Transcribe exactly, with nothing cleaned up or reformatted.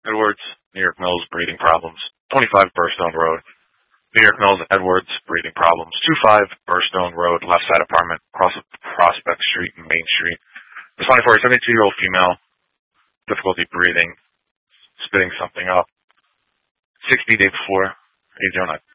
Edwards, New York Mills, breathing problems. twenty-five Burstone Road, New York Mills, Edwards, breathing problems. twenty-five Burstone Road, left side apartment, across Prospect Street and Main Street. Responding for a seventy-two-year-old female, difficulty breathing, spitting something up. sixty day before, eight oh nine.